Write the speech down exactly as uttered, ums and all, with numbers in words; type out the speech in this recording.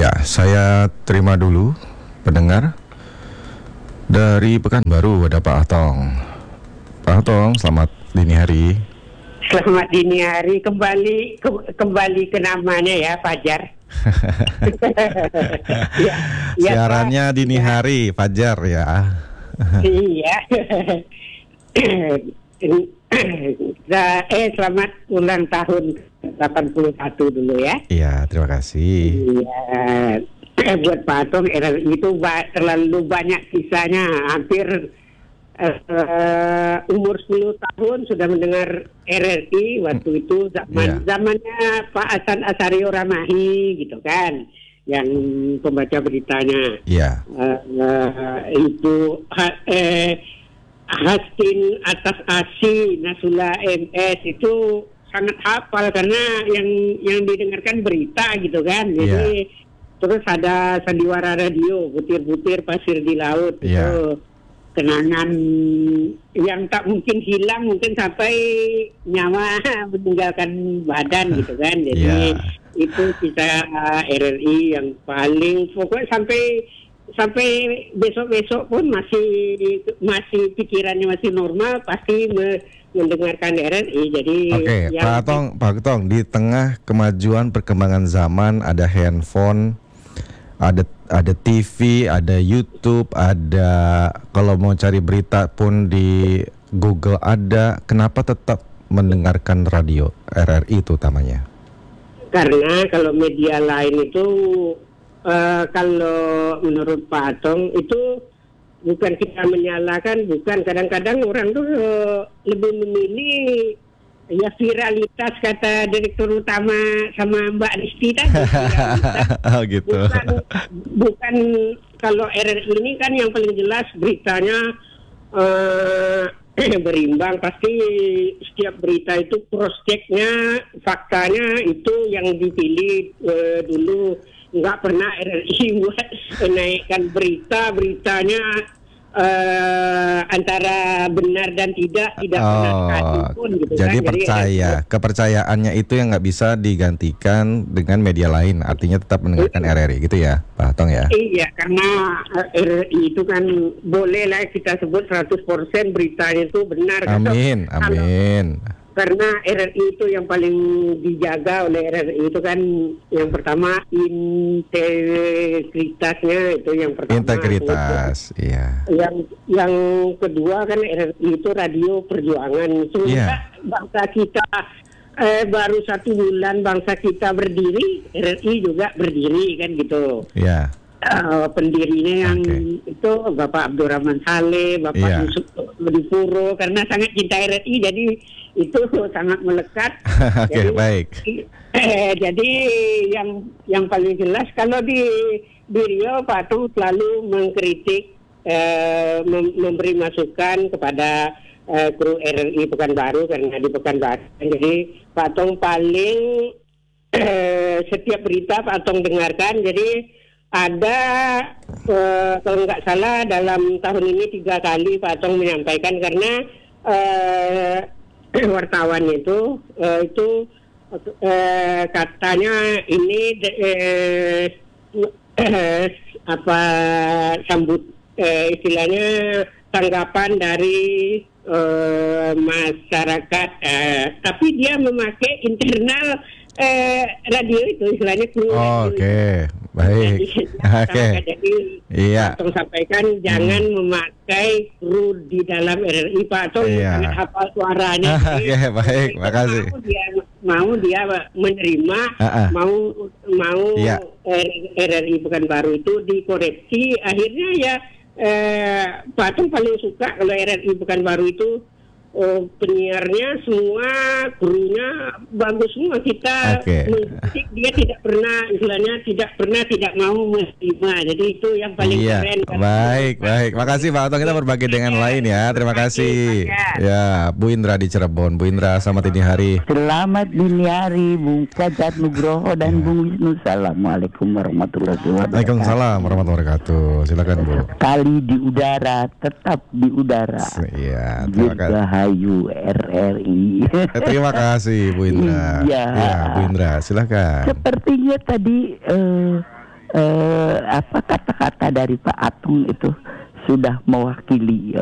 Ya, saya terima dulu pendengar dari Pekanbaru, ada Pak Atong. Pak Atong, selamat dini hari. Selamat dini hari, kembali ke, kembali ke namanya ya, Fajar. ya, ya, Siarannya Pak, dini ya. hari, Fajar ya. Iya. eh selamat ulang tahun delapan puluh satu dulu ya. Iya, terima kasih. Iya. Buat Pak Atong, itu terlalu banyak kisahnya, hampir Uh, umur sepuluh tahun sudah mendengar R R I waktu itu zaman yeah. zamannya Pak Hasan Asario Ramahi gitu kan, yang pembaca beritanya. Yeah. Uh, uh, itu ha, eh, Hastin atas Asi Nasula M S itu sangat hafal karena yang yang didengarkan berita gitu kan. Jadi yeah. terus ada sandiwara radio, butir-butir pasir di laut yeah. itu. Kenangan yang tak mungkin hilang, mungkin sampai nyawa meninggalkan badan gitu kan. Jadi yeah. itu kita R R I yang paling pokoknya sampai sampai besok-besok pun masih masih pikirannya masih normal, pasti me, mendengarkan R R I. Jadi oke, okay, Pak Atong, Pak Atong, di tengah kemajuan perkembangan zaman ada handphone, ada ada T V, ada YouTube, ada kalau mau cari berita pun di Google ada. Kenapa tetap mendengarkan radio R R I itu utamanya? Karena kalau media lain itu uh, kalau menurut Pak Atong itu bukan kita menyalahkan, bukan, kadang-kadang orang tuh uh, lebih memilih ya viralitas, kata direktur utama sama Mbak Risti tadi. Oh gitu. Bukan, bukan kalau R R I ini kan yang paling jelas beritanya uh, berimbang, pasti setiap berita itu cross checknya, faktanya itu yang dipilih uh, dulu. Nggak pernah R R I buat menaikkan berita beritanya Uh, antara benar dan tidak tidak oh, pernah sekali pun gitu jadi kan. percaya jadi, kepercayaannya itu yang nggak bisa digantikan dengan media lain, artinya tetap mendengarkan R R I gitu ya Pak Atong ya. Iya, karena R R I itu kan boleh lah kita sebut seratus persen beritanya itu benar. Amin, kalau, amin. Kalau, karena R R I itu yang paling dijaga oleh R R I itu kan yang pertama integritasnya, itu yang pertama. Integritas, iya. Yang yang kedua kan R R I itu radio perjuangan. Sementara yeah. bangsa kita eh, baru satu bulan bangsa kita berdiri, R R I juga berdiri kan gitu. Iya. Yeah. Uh, pendirinya yang okay. itu Bapak Abdurrahman Saleh, Bapak yeah. Yusuf Dipuro, karena sangat cinta R R I jadi itu sangat melekat. Oke, okay, baik. Eh, jadi yang yang paling jelas kalau di di Riau Pak Atong selalu mengkritik, eh, mem- memberi masukan kepada eh, kru R R I Pekanbaru, karena di Pekanbaru. Jadi Pak Atong paling eh, setiap berita Pak Atong dengarkan. Jadi ada uh, kalau nggak salah dalam tahun ini tiga kali Pak Atong menyampaikan, karena uh, wartawan itu uh, itu uh, katanya ini uh, uh, apa sambut uh, istilahnya tanggapan dari uh, masyarakat, uh, tapi dia memakai internal uh, radio itu istilahnya kru. Oh, oke. Okay. Baik. Oke. Okay. Jadi iya. Pak Atong sampaikan jangan hmm. memakai kru di dalam R R I. Pak Atong iya. sangat hafal suaranya. Oke, okay, baik. Makasih. Mau dia mau dia menerima, uh-uh. mau mau iya. R R I Pekanbaru itu dikoreksi. Akhirnya ya eh, Pak Atong paling suka kalau R R I Pekanbaru itu oh, penyiarnya semua, krunya bagus semua. Kita okay. musik dia tidak pernah istilahnya tidak pernah tidak mau menerima. Jadi itu yang paling iya. keren. Baik, kan? Baik. Makasih Pak Atong, kita berbagi dengan lain ya. Terima kasih. Ya, Bu Indra di Cirebon. Bu Indra, selamat dini hari. Selamat dini hari, Bung Cacat Nugroho dan ya. Bung Wisnu. Assalamualaikum warahmatullahi wabarakatuh. Waalaikumsalam warahmatullahi wabarakatuh. Silakan Bu. Kali di udara, tetap di udara. Iya, terima kasih. Ayu R R I. Eh, terima kasih Bu Indra. Iya. Ya, Bu Indra, silakan. Sepertinya tadi uh, eh, apa kata-kata dari Pak Atung itu sudah mewakili